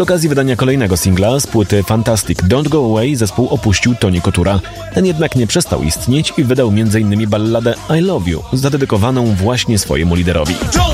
Przy okazji wydania kolejnego singla z płyty Fantastic Don't Go Away zespół opuścił Tony Kotura. Ten jednak nie przestał istnieć i wydał m.in. balladę I Love You, zadedykowaną właśnie swojemu liderowi.